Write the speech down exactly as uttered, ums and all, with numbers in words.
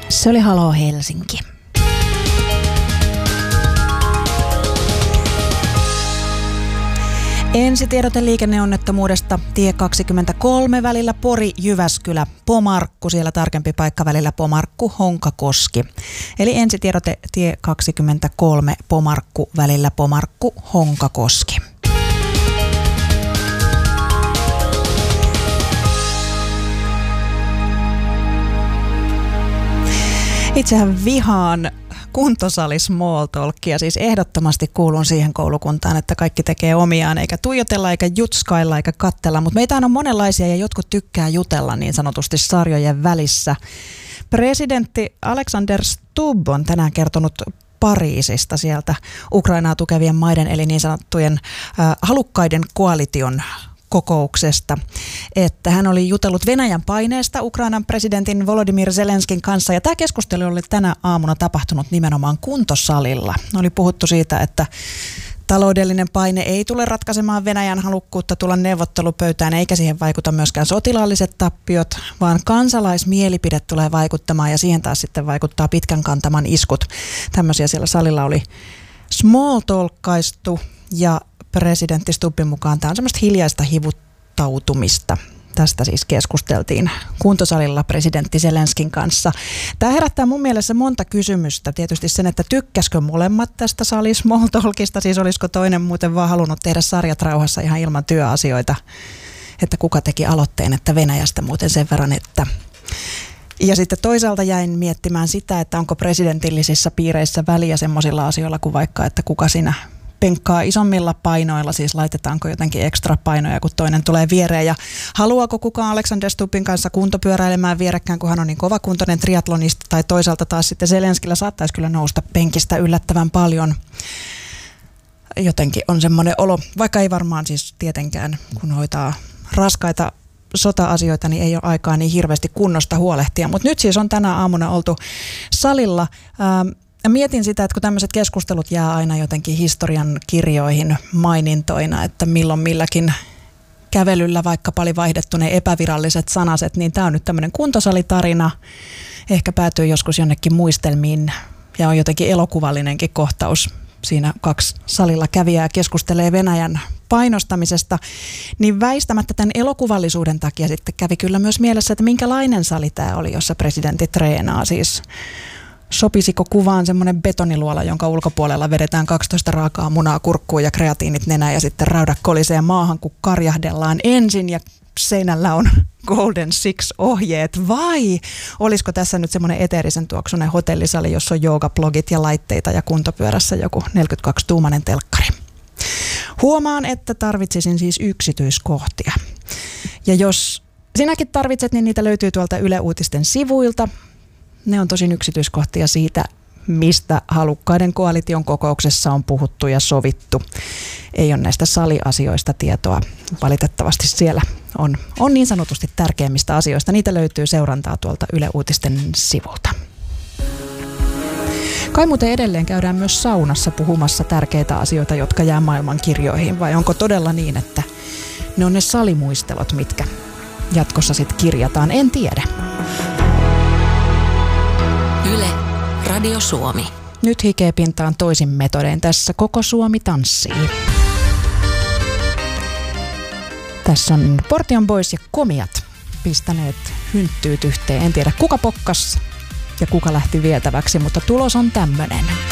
Se oli Haloo Helsinki. Ensitiedote liikenneonnettomuudesta tie kaksikymmentäkolme välillä Pori-Jyväskylä, Pomarkku, siellä tarkempi paikka välillä Pomarkku-Honkakoski. Eli ensitiedote tie kaksikymmentäkolme Pomarkku välillä Pomarkku-Honkakoski. Itsehän vihaan kuntosali small talkia, siis ehdottomasti kuulun siihen koulukuntaan, että kaikki tekee omiaan, eikä tuijotella, eikä jutskailla, eikä kattella, mutta meitä on monenlaisia ja jotkut tykkää jutella niin sanotusti sarjojen välissä. Presidentti Alexander Stubb on tänään kertonut Pariisista, sieltä Ukrainaa tukevien maiden eli niin sanottujen äh, halukkaiden koalition kokouksesta, että hän oli jutellut Venäjän paineesta Ukrainan presidentin Volodymyr Zelenskin kanssa, ja tämä keskustelu oli tänä aamuna tapahtunut nimenomaan kuntosalilla. Oli puhuttu siitä, että taloudellinen paine ei tule ratkaisemaan Venäjän halukkuutta tulla neuvottelupöytään, eikä siihen vaikuta myöskään sotilaalliset tappiot, vaan kansalaismielipide tulee vaikuttamaan, ja siihen taas sitten vaikuttaa pitkän kantaman iskut. Tämmöisiä siellä salilla oli small talkkaistu, ja presidentti Stubbin mukaan tämä on semmoista hiljaista hivuttautumista. Tästä siis keskusteltiin kuntosalilla presidentti Zelenskin kanssa. Tämä herättää mun mielessä monta kysymystä. Tietysti sen, että tykkäskö molemmat tästä sali small talkista, siis olisiko toinen muuten vaan halunnut tehdä sarjat rauhassa ihan ilman työasioita. Että kuka teki aloitteen, että Venäjästä muuten sen verran, että... Ja sitten toisaalta jäin miettimään sitä, että onko presidentillisissä piireissä väliä semmoisilla asioilla kuin vaikka, että kuka siinä penkkaa isommilla painoilla, siis laitetaanko jotenkin ekstra painoja, kun toinen tulee viereen, ja haluaako kukaan Alexander Stubbin kanssa kuntopyöräilemään vierekään, kun hän on niin kovakuntoinen triatlonisti, tai toisaalta taas sitten Zelenskillä saattaisi kyllä nousta penkistä yllättävän paljon. Jotenkin on semmoinen olo, vaikka ei varmaan siis tietenkään, kun hoitaa raskaita sota-asioita, niin ei ole aikaa niin hirveästi kunnosta huolehtia, mutta nyt siis on tänä aamuna oltu salilla. Ähm, Mietin sitä, että kun tämmöiset keskustelut jää aina jotenkin historian kirjoihin mainintoina, että milloin milläkin kävelyllä vaikka oli vaihdettu ne epäviralliset sanaset, niin tämä on nyt tämmöinen kuntosalitarina. Ehkä päätyy joskus jonnekin muistelmiin ja on jotenkin elokuvallinenkin kohtaus. Siinä kaksi salilla kävijää keskustelee Venäjän painostamisesta, niin väistämättä tämän elokuvallisuuden takia sitten kävi kyllä myös mielessä, että minkälainen sali tämä oli, jossa presidentti treenaa siis. Sopisiko kuvaan semmoinen betoniluola, jonka ulkopuolella vedetään kaksitoista raakaa munaa kurkkuun ja kreatiinit nenään ja sitten raudat kolisee maahan, kun karjahdellaan ensin ja seinällä on Golden Six-ohjeet, vai olisiko tässä nyt semmoinen eteerisen tuoksunen hotellisali, jossa on joogablogit ja laitteita ja kuntopyörässä joku neljäkymmentäkaksi-tuumainen telkkari. Huomaan, että tarvitsisin siis yksityiskohtia. Ja jos sinäkin tarvitset, niin niitä löytyy tuolta Yle Uutisten sivuilta. Ne on tosin yksityiskohtia siitä, mistä halukkaiden koalition kokouksessa on puhuttu ja sovittu. Ei ole näistä saliasioista tietoa. Valitettavasti siellä on, on niin sanotusti tärkeimmistä asioista. Niitä löytyy seurantaa tuolta Yle Uutisten sivulta. Kai muuten edelleen käydään myös saunassa puhumassa tärkeitä asioita, jotka jää maailman kirjoihin. Vai onko todella niin, että ne on ne salimuistelot, mitkä jatkossa sitten kirjataan? En tiedä. Yle, Radio Suomi. Nyt hikeä pintaan toisin metodein. Tässä Koko Suomi tanssii. Tässä on Portion Boys ja Komiat pistäneet hynttyyt yhteen. En tiedä kuka pokkas ja kuka lähti vietäväksi, mutta tulos on tämmönen.